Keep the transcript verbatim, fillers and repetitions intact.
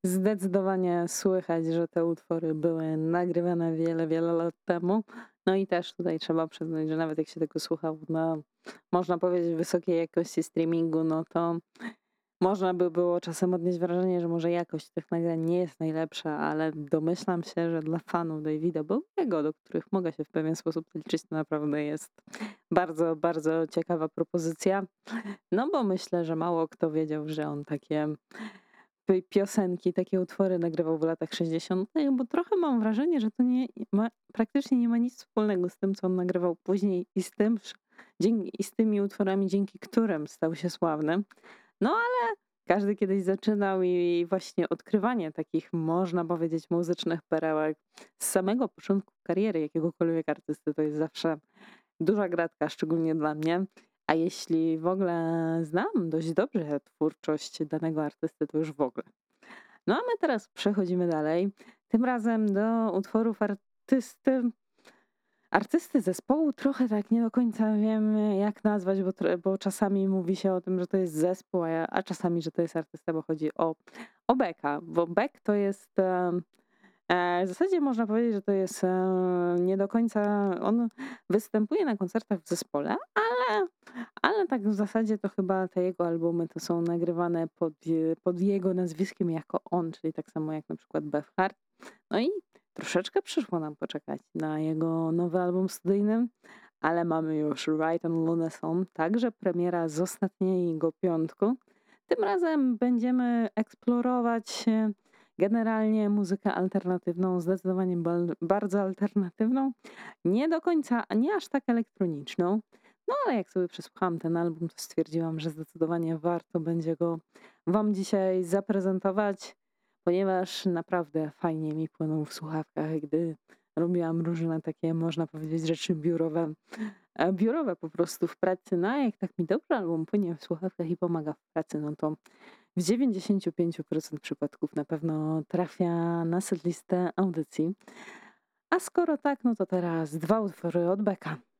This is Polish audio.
Zdecydowanie słychać, że te utwory były nagrywane wiele, wiele lat temu. No i też tutaj trzeba przyznać, że nawet jak się tego słuchało na, można powiedzieć, wysokiej jakości streamingu, no to można by było czasem odnieść wrażenie, że może jakość tych nagrań nie jest najlepsza, ale domyślam się, że dla fanów Davida Bowiego, do których mogę się w pewien sposób liczyć, to naprawdę jest bardzo, bardzo ciekawa propozycja. No bo myślę, że mało kto wiedział, że on takie pi- piosenki, takie utwory nagrywał w latach sześćdziesiątych, bo trochę mam wrażenie, że to nie ma, praktycznie nie ma nic wspólnego z tym, co on nagrywał później i z tym, dzięki, i z tymi utworami, dzięki którym stał się sławny. No ale każdy kiedyś zaczynał i właśnie odkrywanie takich, można powiedzieć, muzycznych perełek z samego początku kariery jakiegokolwiek artysty to jest zawsze duża gratka, szczególnie dla mnie. A jeśli w ogóle znam dość dobrze twórczość danego artysty, to już w ogóle. No a my teraz przechodzimy dalej. Tym razem do utworów artysty. Artysty zespołu trochę tak nie do końca wiem jak nazwać, bo, tro- bo czasami mówi się o tym, że to jest zespół, a, ja, a czasami, że to jest artysta, bo chodzi o, o Becka. Bo Beck to jest em, E, W zasadzie można powiedzieć, że to jest e, nie do końca. On występuje na koncertach w zespole, ale, ale tak w zasadzie to chyba te jego albumy to są nagrywane pod, je- pod jego nazwiskiem jako on, czyli tak samo jak na przykład Beth Hart. No i troszeczkę przyszło nam poczekać na jego nowy album studyjny, ale mamy już Ride on Lunason, także premiera z ostatniego piątku. Tym razem będziemy eksplorować e, generalnie muzykę alternatywną, zdecydowanie bal- bardzo alternatywną, nie do końca, nie aż tak elektroniczną. No ale jak sobie przesłuchałam ten album, to stwierdziłam, że zdecydowanie warto będzie go Wam dzisiaj zaprezentować, ponieważ naprawdę fajnie mi płynął w słuchawkach, gdy robiłam różne takie, można powiedzieć, rzeczy biurowe, e, biurowe po prostu w pracy. No a jak tak mi dobrze album płynie w słuchawkach i pomaga w pracy, no to w dziewięćdziesiąt pięć procent przypadków na pewno trafia na setlistę audycji. A skoro tak, no to teraz dwa utwory od Becka.